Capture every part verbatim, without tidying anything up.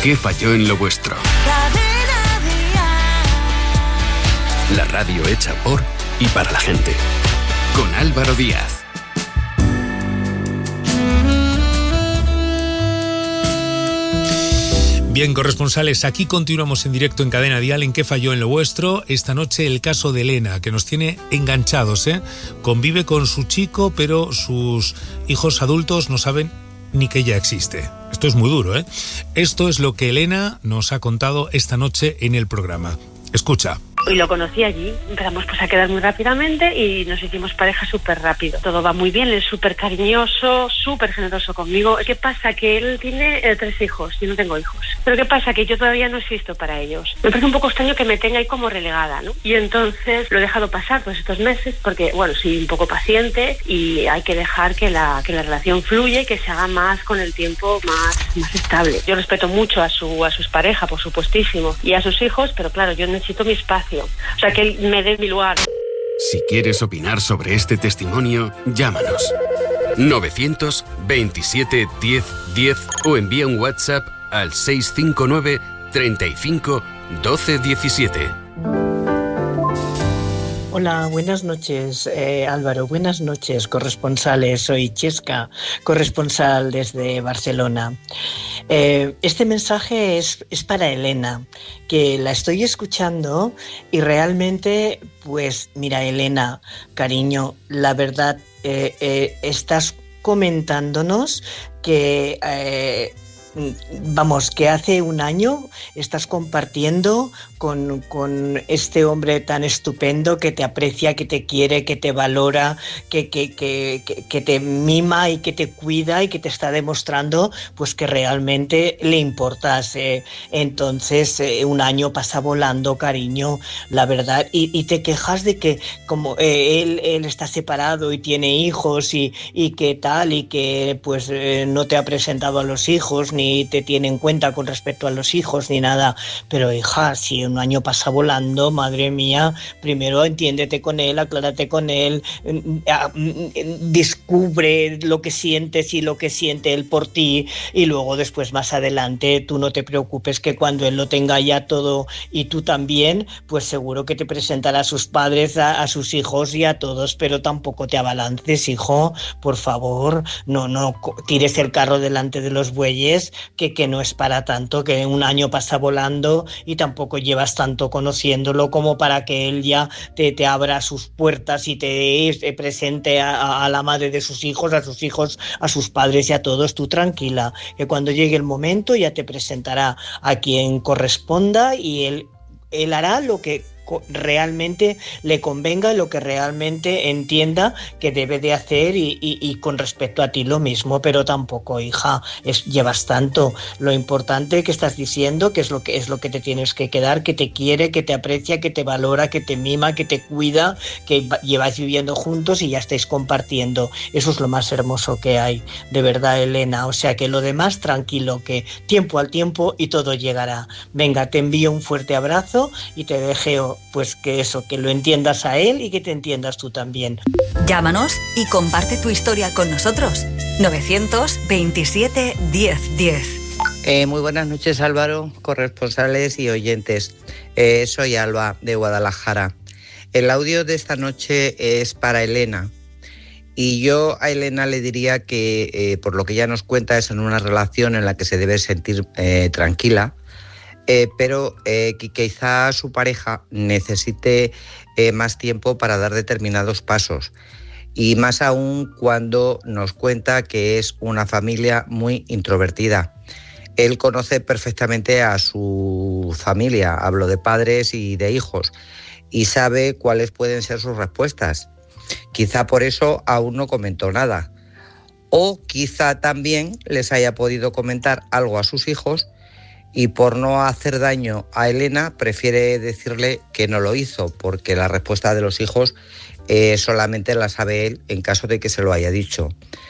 ¿Qué falló en lo vuestro? La radio hecha por y para la gente. Con Álvaro Díaz. Bien, corresponsales, aquí continuamos en directo en Cadena Dial en ¿Qué falló en lo vuestro? Esta noche el caso de Elena, que nos tiene enganchados, ¿eh? Convive con su chico, pero sus hijos adultos no saben ni que ella existe. Esto es muy duro, ¿eh? Esto es lo que Elena nos ha contado esta noche en el programa. Escucha. Y lo conocí allí, empezamos pues a quedar muy rápidamente y nos hicimos pareja súper rápido. Todo va muy bien, él es súper cariñoso, súper generoso conmigo. ¿Qué pasa? Que él tiene eh, tres hijos, yo no tengo hijos. Pero ¿qué pasa? Que yo todavía no existo para ellos. Me parece un poco extraño que me tenga ahí como relegada, ¿no? Y entonces lo he dejado pasar pues estos meses porque, bueno, soy un poco paciente y hay que dejar que la, que la relación fluya y que se haga más con el tiempo más, más estable. Yo respeto mucho a su a sus parejas, por supuestísimo, y a sus hijos, pero claro, yo necesito mi espacio. O sea, que él me dé mi lugar. Si quieres opinar sobre este testimonio, llámanos. novecientos veintisiete diez diez o envía un WhatsApp al seis cinco nueve treinta y cinco doce diecisiete. Hola, buenas noches, eh, Álvaro. Buenas noches, corresponsales. Soy Chesca, corresponsal desde Barcelona. Eh, este mensaje es, es para Elena, que la estoy escuchando y realmente, pues mira, Elena, cariño, la verdad, eh, eh, estás comentándonos que... Eh, Vamos, que hace un año estás compartiendo con, con este hombre tan estupendo que te aprecia, que te quiere, que te valora, que, que, que, que, que te mima y que te cuida y que te está demostrando pues que realmente le importas. Eh. Entonces, eh, un año pasa volando, cariño, la verdad, y, y te quejas de que como eh, él, él está separado y tiene hijos y, y que tal, y que pues eh, no te ha presentado a los hijos, ni ni te tiene en cuenta con respecto a los hijos ni nada, pero hija, si un año pasa volando, madre mía, primero entiéndete con él, aclárate con él, descubre lo que sientes y lo que siente él por ti, y luego después más adelante tú no te preocupes, que cuando él lo tenga ya todo y tú también, pues seguro que te presentará a sus padres, a, a sus hijos y a todos, pero tampoco te abalances, hijo, por favor, no, no tires el carro delante de los bueyes, Que, que no es para tanto, que un año pasa volando y tampoco llevas tanto conociéndolo como para que él ya te, te abra sus puertas y te, te presente a, a la madre de sus hijos, a sus hijos, a sus padres y a todos. Tú tranquila, que cuando llegue el momento ya te presentará a quien corresponda y él, él hará lo que realmente le convenga, lo que realmente entienda que debe de hacer y, y, y con respecto a ti lo mismo, pero tampoco, hija, es, llevas tanto. Lo importante que estás diciendo, que es lo que es lo que te tienes que quedar, que te quiere, que te aprecia, que te valora, que te mima, que te cuida, que lleváis viviendo juntos y ya estáis compartiendo. Eso es lo más hermoso que hay, de verdad, Elena. O sea que lo demás, tranquilo, que tiempo al tiempo y todo llegará. Venga, te envío un fuerte abrazo y te deseo pues que eso, que lo entiendas a él y que te entiendas tú también. Llámanos y comparte tu historia con nosotros. novecientos veintisiete diez diez. Eh, muy buenas noches, Álvaro, corresponsales y oyentes. Eh, soy Alba, de Guadalajara. El audio de esta noche es para Elena. Y yo a Elena le diría que, eh, por lo que ella nos cuenta, es en una relación en la que se debe sentir eh, tranquila, Eh, pero eh, que quizá su pareja necesite eh, más tiempo para dar determinados pasos, y más aún cuando nos cuenta que es una familia muy introvertida. Él conoce perfectamente a su familia, hablo de padres y de hijos, y sabe cuáles pueden ser sus respuestas. Quizá por eso aún no comentó nada, o quizá también les haya podido comentar algo a sus hijos, y por no hacer daño a Elena prefiere decirle que no lo hizo, porque la respuesta de los hijos eh, solamente la sabe él en caso de que se lo haya dicho.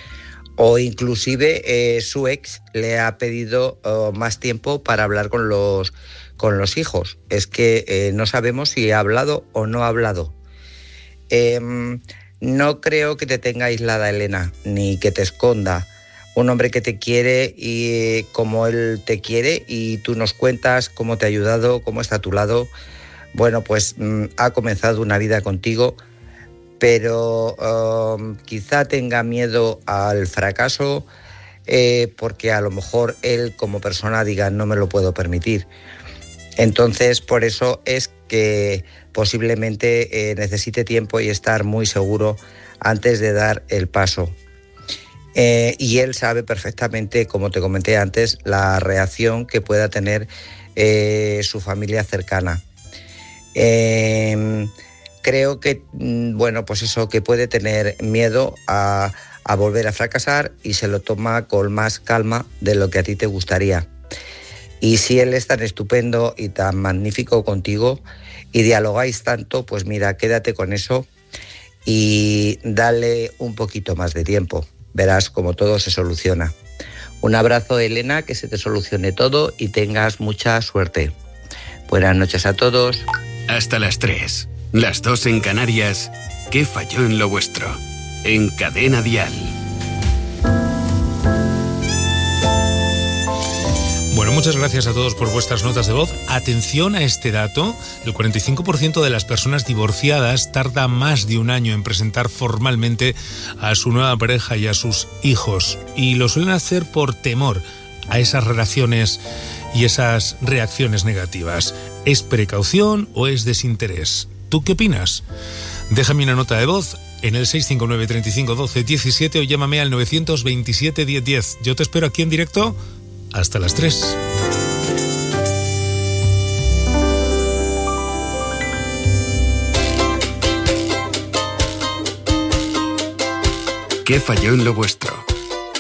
O inclusive eh, su ex le ha pedido uh, más tiempo para hablar con los, con los hijos. Es que eh, no sabemos si ha hablado o no ha hablado. Eh, no creo que te tenga aislada, Elena, ni que te esconda. un hombre que te quiere y como él te quiere, y tú nos cuentas cómo te ha ayudado, cómo está a tu lado. Bueno, pues mmm, ha comenzado una vida contigo, pero um, quizá tenga miedo al fracaso, eh, porque a lo mejor él como persona diga no me lo puedo permitir. Entonces, por eso es que posiblemente eh, necesite tiempo y estar muy seguro antes de dar el paso. Eh, y él sabe perfectamente, como te comenté antes, la reacción que pueda tener eh, su familia cercana. Eh, creo que, bueno, pues eso, que puede tener miedo a, a volver a fracasar y se lo toma con más calma de lo que a ti te gustaría. Y si él es tan estupendo y tan magnífico contigo y dialogáis tanto, pues mira, quédate con eso y dale un poquito más de tiempo. Verás cómo todo se soluciona. Un abrazo, Elena, que se te solucione todo y tengas mucha suerte. Buenas noches a todos. Hasta las tres, las dos en Canarias. ¿Qué falló en lo vuestro? En Cadena Dial. Bueno, muchas gracias a todos por vuestras notas de voz. Atención a este dato: el cuarenta y cinco por ciento de las personas divorciadas tarda más de un año en presentar formalmente a su nueva pareja y a sus hijos. Y lo suelen hacer por temor a esas relaciones y esas reacciones negativas. ¿Es precaución o es desinterés? ¿Tú qué opinas? Déjame una nota de voz en el seis cinco nueve, treinta y cinco, doce, diecisiete o llámame al novecientos veintisiete, diez diez. Yo te espero aquí en directo hasta las tres. ¿Qué falló en lo vuestro?